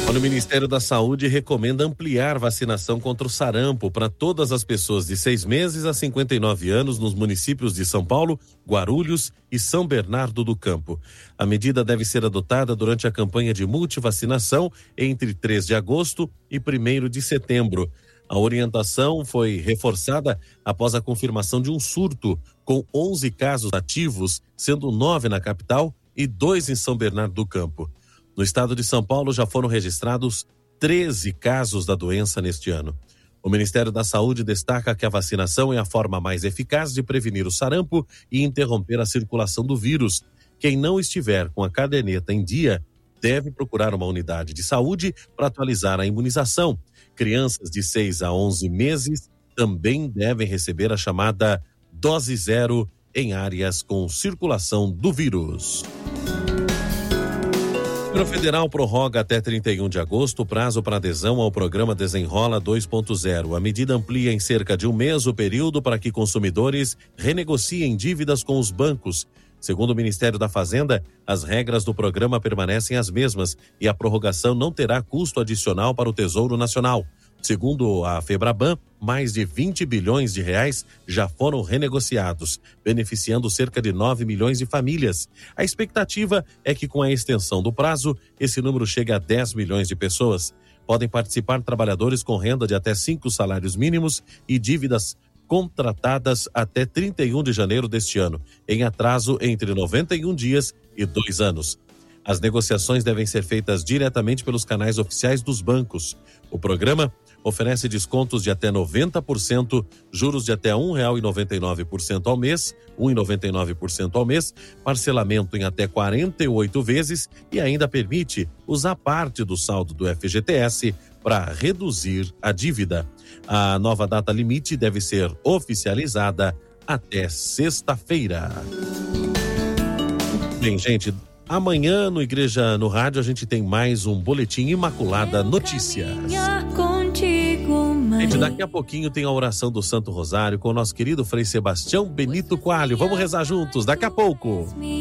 O Ministério da Saúde recomenda ampliar vacinação contra o sarampo para todas as pessoas de 6 meses a 59 anos nos municípios de São Paulo, Guarulhos e São Bernardo do Campo. A medida deve ser adotada durante a campanha de multivacinação entre 3 de agosto e 1º de setembro. A orientação foi reforçada após a confirmação de um surto, com 11 casos ativos, sendo 9 na capital e 2 em São Bernardo do Campo. No estado de São Paulo já foram registrados 13 casos da doença neste ano. O Ministério da Saúde destaca que a vacinação é a forma mais eficaz de prevenir o sarampo e interromper a circulação do vírus. Quem não estiver com a caderneta em dia deve procurar uma unidade de saúde para atualizar a imunização. Crianças de 6 a 11 meses também devem receber a chamada dose zero em áreas com circulação do vírus. O governo federal prorroga até 31 de agosto o prazo para adesão ao programa Desenrola 2.0. A medida amplia em cerca de um mês o período para que consumidores renegociem dívidas com os bancos. Segundo o Ministério da Fazenda, as regras do programa permanecem as mesmas e a prorrogação não terá custo adicional para o Tesouro Nacional. Segundo a Febraban, mais de 20 bilhões de reais já foram renegociados, beneficiando cerca de 9 milhões de famílias. A expectativa é que com a extensão do prazo, esse número chegue a 10 milhões de pessoas. Podem participar trabalhadores com renda de até 5 salários mínimos e dívidas contratadas até 31 de janeiro deste ano, em atraso entre 91 dias e 2 anos. As negociações devem ser feitas diretamente pelos canais oficiais dos bancos. O programa oferece descontos de até 90%, juros de até R$ 1,99% ao mês, 1,99% ao mês, parcelamento em até 48 vezes e ainda permite usar parte do saldo do FGTS para reduzir a dívida. A nova data limite deve ser oficializada até sexta-feira. Bem, gente, amanhã no Igreja no Rádio a gente tem mais um Boletim Imaculada Notícias. Gente, daqui a pouquinho tem a oração do Santo Rosário com o nosso querido Frei Sebastião Benito Coelho. Vamos rezar juntos daqui a pouco.